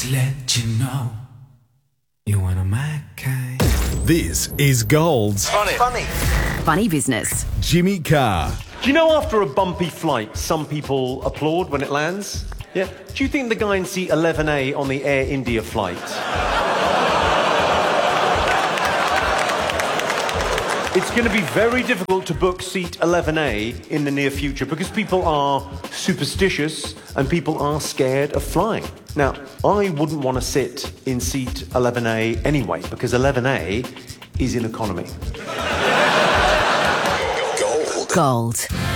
Just let you know you're one of my kind. This is Gold's Funny business. Jimmy Carr. Do you know after a bumpy flight, some people applaud when it lands? Yeah. Do you think the guy in seat 11A on the Air India flight? It's going to be very difficult to book seat 11A in the near future because people are superstitious and people are scared of flying. Now, I wouldn't want to sit in seat 11A anyway because 11A is in economy. Gold.